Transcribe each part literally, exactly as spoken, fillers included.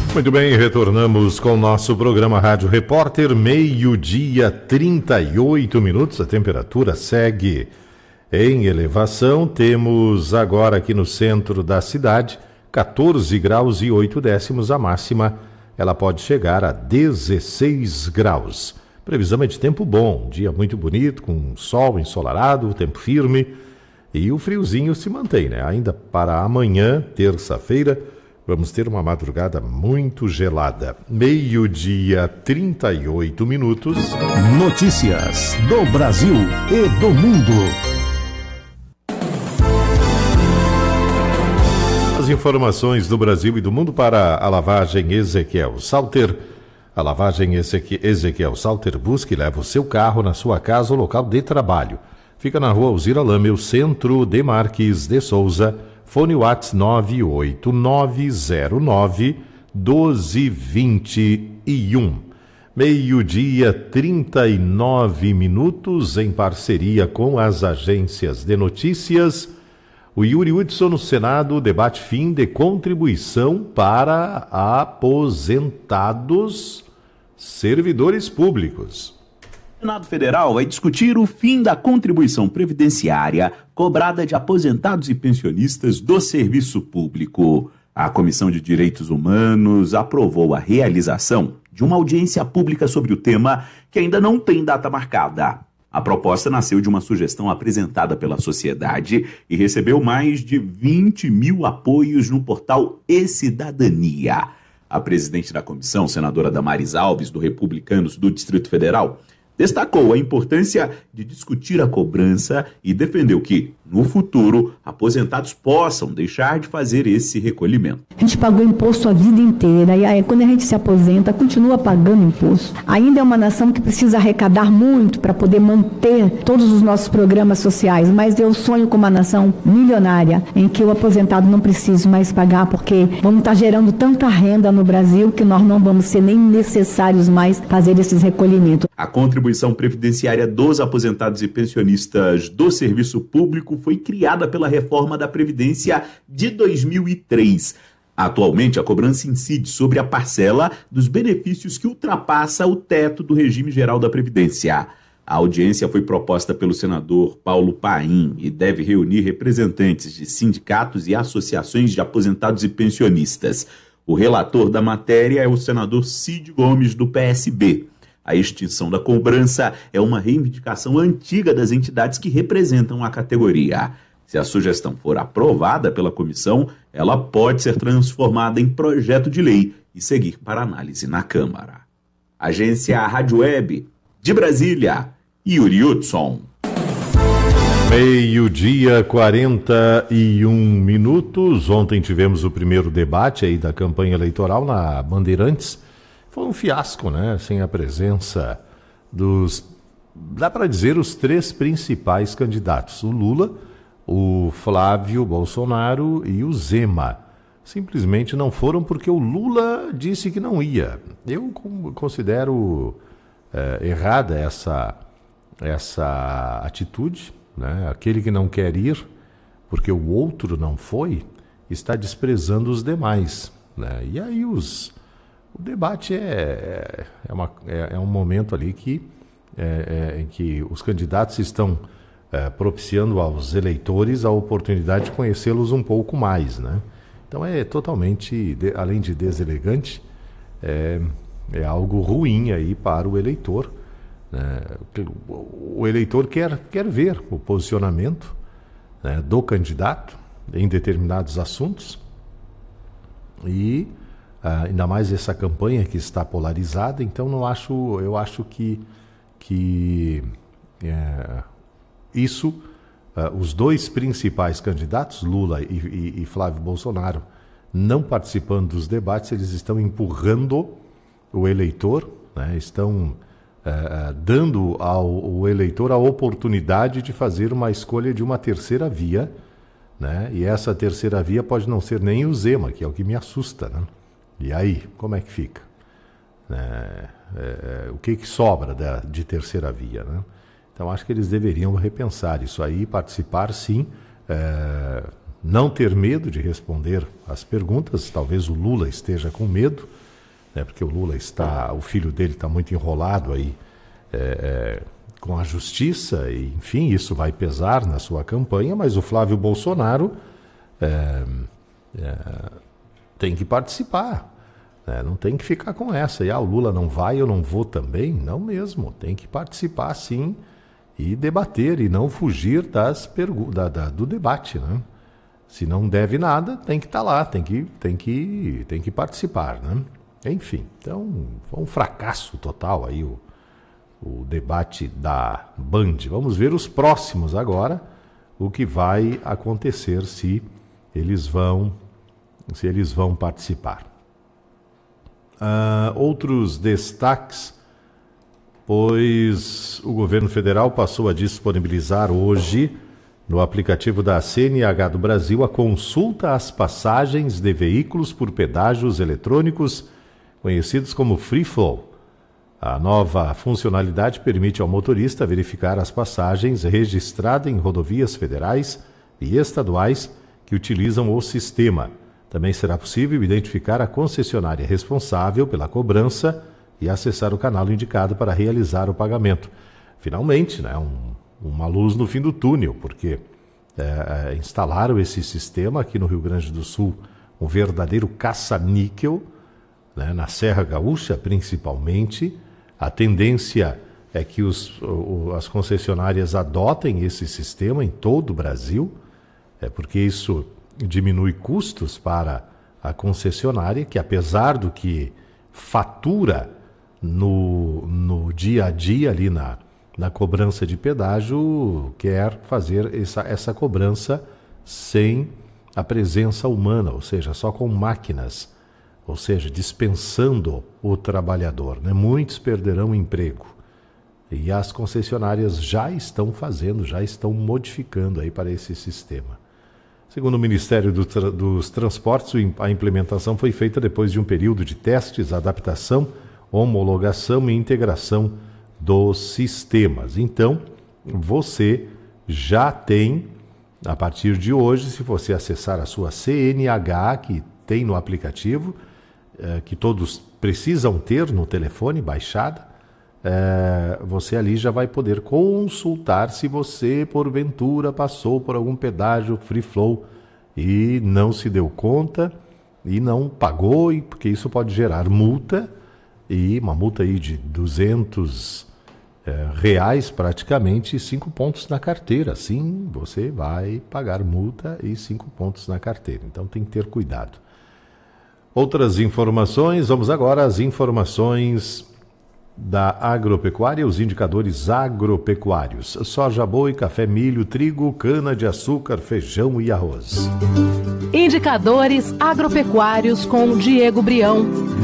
Muito bem, retornamos com o nosso programa Rádio Repórter, meio-dia, trinta e oito minutos, a temperatura segue em elevação, temos agora aqui no centro da cidade, quatorze graus e oito décimos, a máxima, ela pode chegar a dezesseis graus. Previsão é de tempo bom, dia muito bonito, com sol ensolarado, tempo firme, e o friozinho se mantém, né? Ainda para amanhã, terça-feira, vamos ter uma madrugada muito gelada. Meio-dia, trinta e oito minutos. Notícias do Brasil e do mundo. As informações do Brasil e do mundo para a lavagem Ezequiel Salter. A lavagem Ezequiel Salter busca e leva o seu carro na sua casa ou local de trabalho. Fica na rua Alzira Lâmel, centro de Marques de Souza. Fone WhatsApp nove oito nove zero nove um dois dois um. Meio-dia, trinta e nove minutos, em parceria com as agências de notícias. O Yuri Hudson no Senado debate fim de contribuição para aposentados servidores públicos. O Senado Federal vai discutir o fim da contribuição previdenciária cobrada de aposentados e pensionistas do serviço público. A Comissão de Direitos Humanos aprovou a realização de uma audiência pública sobre o tema, que ainda não tem data marcada. A proposta nasceu de uma sugestão apresentada pela sociedade e recebeu mais de vinte mil apoios no portal E-Cidadania. A presidente da comissão, senadora Damares Alves, do Republicanos do Distrito Federal, destacou a importância de discutir a cobrança e defendeu que, no futuro, aposentados possam deixar de fazer esse recolhimento. A gente pagou imposto a vida inteira e aí, quando a gente se aposenta, continua pagando imposto. Ainda é uma nação que precisa arrecadar muito para poder manter todos os nossos programas sociais, mas eu sonho com uma nação milionária, em que o aposentado não precise mais pagar, porque vamos estar gerando tanta renda no Brasil que nós não vamos ser nem necessários mais fazer esses recolhimentos. A contribuição previdenciária dos aposentados e pensionistas do serviço público foi criada pela reforma da Previdência de dois mil e três. Atualmente, a cobrança incide sobre a parcela dos benefícios que ultrapassa o teto do regime geral da Previdência. A audiência foi proposta pelo senador Paulo Paim e deve reunir representantes de sindicatos e associações de aposentados e pensionistas. O relator da matéria é o senador Cid Gomes, do P S B. A extinção da cobrança é uma reivindicação antiga das entidades que representam a categoria. Se a sugestão for aprovada pela comissão, ela pode ser transformada em projeto de lei e seguir para análise na Câmara. Agência Rádio Web de Brasília, Yuri Hudson. Meio-dia, quarenta e um minutos. Ontem tivemos o primeiro debate aí da campanha eleitoral na Bandeirantes. Foi um fiasco, né? Sem a presença dos, dá para dizer, os três principais candidatos. O Lula, o Flávio Bolsonaro e o Zema. Simplesmente não foram porque o Lula disse que não ia. Eu considero é, errada essa, essa atitude, né? Aquele que não quer ir porque o outro não foi, está desprezando os demais, né? E aí os... O debate é, é, uma, é, é um momento ali que, é, é, em que os candidatos estão é, propiciando aos eleitores a oportunidade de conhecê-los um pouco mais, né? Então é totalmente, de, além de deselegante, é, é algo ruim aí para o eleitor, né? O eleitor quer, quer ver o posicionamento, né, do candidato em determinados assuntos e... Uh, ainda mais essa campanha que está polarizada, então não acho, eu acho que, que é, isso, uh, os dois principais candidatos, Lula e, e, e Flávio Bolsonaro, não participando dos debates, eles estão empurrando o eleitor, né, estão uh, dando ao, ao eleitor a oportunidade de fazer uma escolha de uma terceira via, né, e essa terceira via pode não ser nem o Zema, que é o que me assusta, né? E aí, como é que fica? É, é, o que, que sobra da, de terceira via, né? Então, acho que eles deveriam repensar isso aí, participar, sim, é, não ter medo de responder as perguntas. Talvez o Lula esteja com medo, né, porque o Lula está, o filho dele está muito enrolado aí é, é, com a justiça, e enfim, isso vai pesar na sua campanha, mas o Flávio Bolsonaro é, é, tem que participar, né, não tem que ficar com essa, e ah, o Lula não vai, eu não vou também, não mesmo, tem que participar sim, e debater, e não fugir das pergu- da, da, do debate, né? Se não deve nada, tem que estar lá, tem que, tem que, tem que participar, né? Enfim, então foi um fracasso total aí o, o debate da Band. Vamos ver os próximos agora, o que vai acontecer se eles vão, se eles vão participar. Uh, outros destaques, pois o governo federal passou a disponibilizar hoje no aplicativo da C N H do Brasil a consulta às passagens de veículos por pedágios eletrônicos, conhecidos como Free Flow. A nova funcionalidade permite ao motorista verificar as passagens registradas em rodovias federais e estaduais que utilizam o sistema. Também será possível identificar a concessionária responsável pela cobrança e acessar o canal indicado para realizar o pagamento. Finalmente, né, um, uma luz no fim do túnel, porque é, instalaram esse sistema aqui no Rio Grande do Sul, um verdadeiro caça-níquel, né, na Serra Gaúcha principalmente. A tendência é que os, o, as concessionárias adotem esse sistema em todo o Brasil, é porque isso diminui custos para a concessionária, que apesar do que fatura no, no dia a dia ali na, na cobrança de pedágio, quer fazer essa, essa cobrança sem a presença humana, ou seja, só com máquinas, ou seja, dispensando o trabalhador, né? Muitos perderão emprego. E as concessionárias já estão fazendo, já estão modificando aí para esse sistema. Segundo o Ministério do Tra- dos Transportes, a implementação foi feita depois de um período de testes, adaptação, homologação e integração dos sistemas. Então, você já tem, a partir de hoje, se você acessar a sua C N H, que tem no aplicativo, eh, que todos precisam ter no telefone, baixada, eh, você ali já vai poder consultar se você, porventura, passou por algum pedágio Free Flow e não se deu conta e não pagou, e porque isso pode gerar multa, e uma multa aí de duzentos é, reais praticamente, e cinco pontos na carteira. Sim, você vai pagar multa e cinco pontos na carteira. Então tem que ter cuidado. Outras informações, vamos agora às informações da agropecuária, os indicadores agropecuários: soja, boi, café, milho, trigo, cana-de-açúcar, feijão e arroz. Indicadores agropecuários com Diego Brião.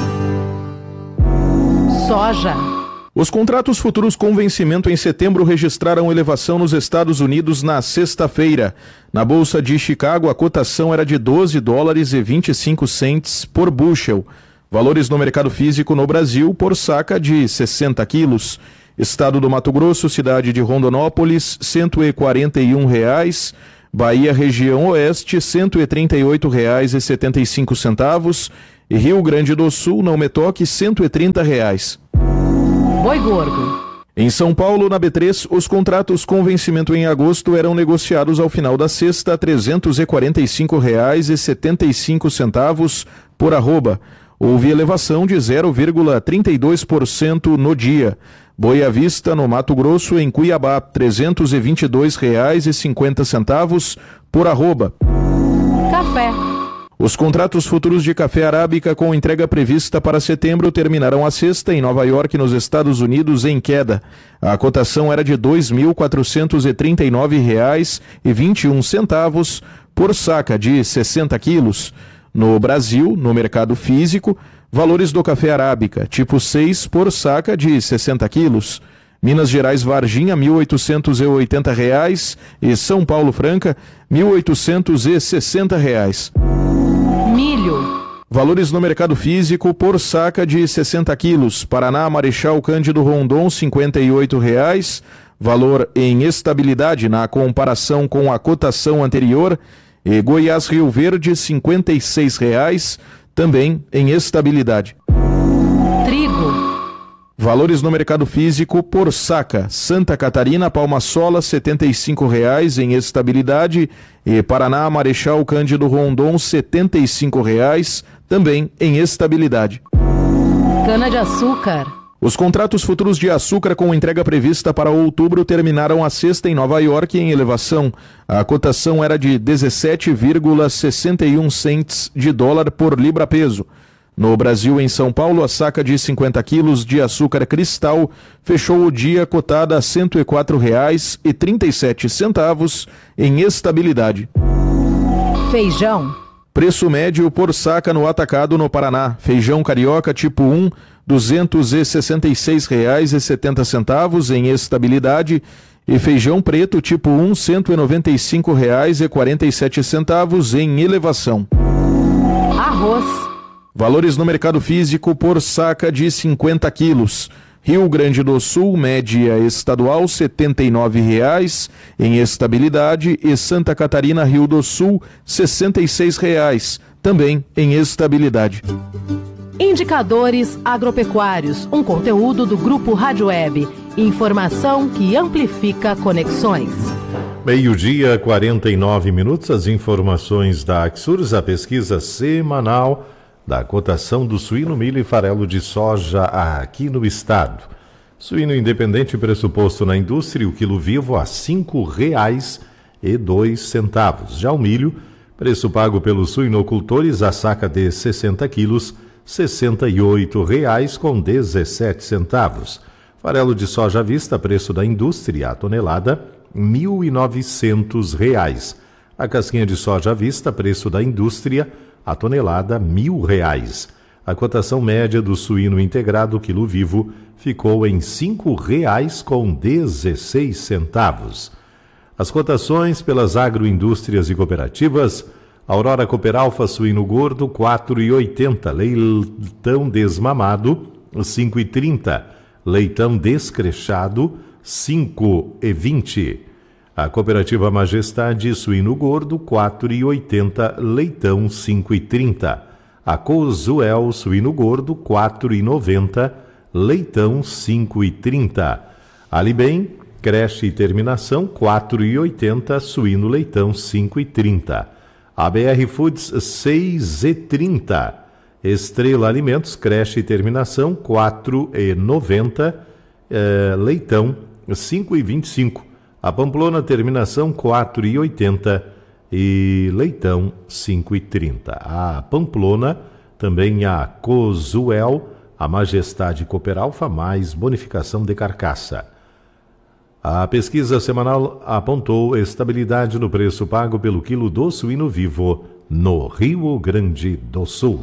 Soja. Os contratos futuros com vencimento em setembro registraram elevação nos Estados Unidos na sexta-feira. Na Bolsa de Chicago, a cotação era de doze dólares e vinte e cinco centes por bushel. Valores no mercado físico no Brasil por saca de sessenta quilos. Estado do Mato Grosso, cidade de Rondonópolis, cento e quarenta e um reais. Bahia, região oeste, cento e trinta e oito reais e setenta e cinco centavos. E Rio Grande do Sul, não me toque, cento e trinta reais. Boi gordo. Em São Paulo, na B três, os contratos com vencimento em agosto eram negociados ao final da sexta a trezentos e quarenta e cinco reais e setenta e cinco centavos por arroba. Houve elevação de zero vírgula trinta e dois por cento no dia. Boi à vista, no Mato Grosso, em Cuiabá, trezentos e vinte e dois reais e cinquenta centavos por arroba. Café. Os contratos futuros de café arábica com entrega prevista para setembro terminaram a sexta em Nova York, nos Estados Unidos, em queda. A cotação era de dois mil quatrocentos e trinta e nove reais e vinte e um centavos por saca de sessenta quilos. No Brasil, no mercado físico, valores do café arábica, tipo seis por saca de sessenta quilos. Minas Gerais Varginha, mil oitocentos e oitenta reais, e São Paulo Franca, mil oitocentos e sessenta reais. Milho. Valores no mercado físico por saca de sessenta quilos. Paraná, Marechal Cândido Rondon, cinquenta e oito reais. Valor em estabilidade na comparação com a cotação anterior. E Goiás Rio Verde, cinquenta e seis reais, também em estabilidade. Trigo. Valores no mercado físico por saca. Santa Catarina, Palma Sola, setenta e cinco reais em estabilidade. E Paraná, Marechal Cândido Rondon, setenta e cinco reais, também em estabilidade. Cana-de-açúcar. Os contratos futuros de açúcar com entrega prevista para outubro terminaram a sexta em Nova York em elevação. A cotação era de dezessete vírgula sessenta e um cents de dólar por libra-peso. No Brasil, em São Paulo, a saca de cinquenta quilos de açúcar cristal fechou o dia cotada a cento e quatro reais e trinta e sete centavos em estabilidade. Feijão. Preço médio por saca no atacado no Paraná. Feijão carioca tipo um, duzentos e sessenta e seis reais e setenta centavos em estabilidade. E feijão preto tipo um, cento e noventa e cinco reais e quarenta e sete centavos em elevação. Arroz. Valores no mercado físico por saca de cinquenta quilos. Rio Grande do Sul, média estadual, setenta e nove reais em estabilidade, e Santa Catarina, Rio do Sul, sessenta e seis reais, também em estabilidade. Indicadores agropecuários, um conteúdo do Grupo Rádio Web. Informação que amplifica conexões. Meio-dia, quarenta e nove minutos, as informações da Axurs, a pesquisa semanal da cotação do suíno, milho e farelo de soja aqui no estado. Suíno independente, preço posto na indústria, o quilo vivo a cinco reais e dois centavos. Já o milho, preço pago pelos suinocultores, a saca de sessenta quilos, sessenta e oito reais com dezessete centavos. Farelo de soja à vista, preço da indústria, a tonelada, mil e novecentos reais. A casquinha de soja à vista, preço da indústria, a tonelada, mil reais. A cotação média do suíno integrado quilo vivo ficou em cinco reais com dezesseis centavos. As cotações pelas agroindústrias e cooperativas: Aurora Cooperalfa suíno gordo quatro reais e oitenta centavos, leitão desmamado cinco reais e trinta centavos, leitão descrechado cinco reais e vinte centavos. A cooperativa Majestade suíno gordo quatro reais e oitenta centavos, leitão cinco reais e trinta centavos. A Cozuel suíno gordo quatro reais e noventa centavos, leitão cinco reais e trinta centavos. Alibem, creche e terminação quatro reais e oitenta centavos, suíno leitão cinco reais e trinta centavos. A B R Foods seis reais e trinta centavos. Estrela Alimentos, creche e terminação quatro reais e noventa centavos, eh, leitão cinco reais e vinte e cinco centavos. A Pamplona, terminação quatro reais e oitenta centavos e leitão cinco reais e trinta centavos. A Pamplona, também a Cozuel, a Majestade Cooperalfa, mais bonificação de carcaça. A pesquisa semanal apontou estabilidade no preço pago pelo quilo do suíno vivo no Rio Grande do Sul.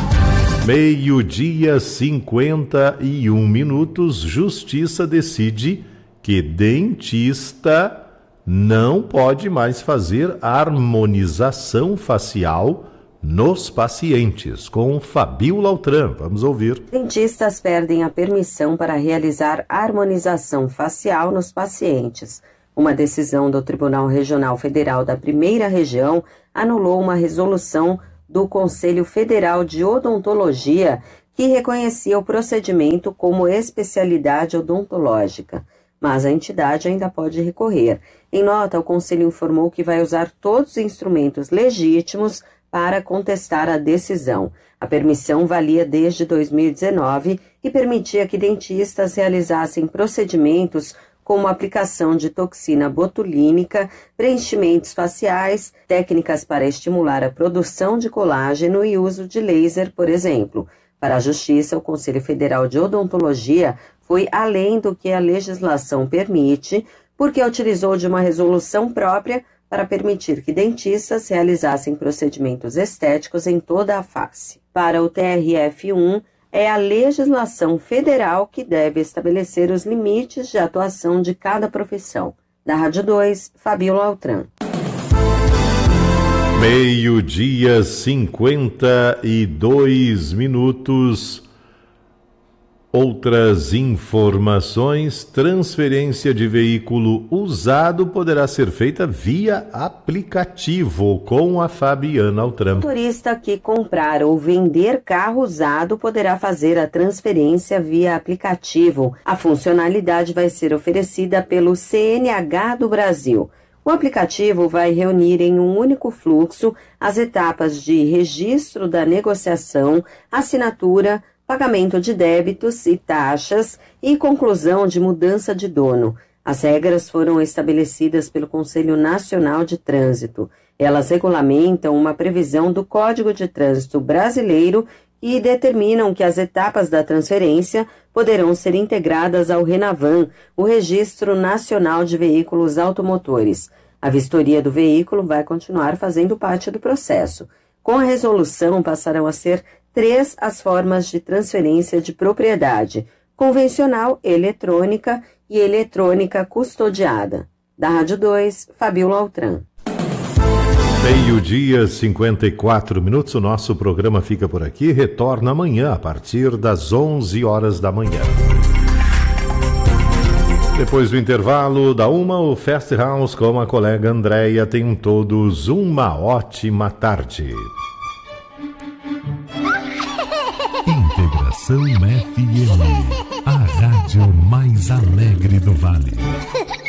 Meio-dia, cinquenta e um minutos, Justiça decide que dentista não pode mais fazer harmonização facial nos pacientes. Com Fabiola Altran, vamos ouvir. Dentistas perdem a permissão para realizar harmonização facial nos pacientes. Uma decisão do Tribunal Regional Federal da Primeira Região anulou uma resolução do Conselho Federal de Odontologia que reconhecia o procedimento como especialidade odontológica. Mas a entidade ainda pode recorrer. Em nota, o Conselho informou que vai usar todos os instrumentos legítimos para contestar a decisão. A permissão valia desde dois mil e dezenove e permitia que dentistas realizassem procedimentos como aplicação de toxina botulínica, preenchimentos faciais, técnicas para estimular a produção de colágeno e uso de laser, por exemplo. Para a Justiça, o Conselho Federal de Odontologia foi além do que a legislação permite, porque utilizou de uma resolução própria para permitir que dentistas realizassem procedimentos estéticos em toda a face. Para o T R F um, é a legislação federal que deve estabelecer os limites de atuação de cada profissão. Da Rádio dois, Fabiola Altran. Meio-dia, cinquenta e dois minutos. Outras informações: transferência de veículo usado poderá ser feita via aplicativo com a Fabiana Altran. O motorista que comprar ou vender carro usado poderá fazer a transferência via aplicativo. A funcionalidade vai ser oferecida pelo C N H do Brasil. O aplicativo vai reunir em um único fluxo as etapas de registro da negociação, assinatura, pagamento de débitos e taxas e conclusão de mudança de dono. As regras foram estabelecidas pelo Conselho Nacional de Trânsito. Elas regulamentam uma previsão do Código de Trânsito Brasileiro e determinam que as etapas da transferência poderão ser integradas ao RENAVAN, o Registro Nacional de Veículos Automotores. A vistoria do veículo vai continuar fazendo parte do processo. Com a resolução, passarão a ser três as formas de transferência de propriedade: convencional, eletrônica e eletrônica custodiada. Da Rádio dois, Fabiola Altran. Meio-dia, cinquenta e quatro minutos. O nosso programa fica por aqui. Retorna amanhã a partir das onze horas da manhã. Depois do intervalo da uma, o Fast House com a colega Andréia. Tenham todos uma ótima tarde. Integração F M, a rádio mais alegre do Vale.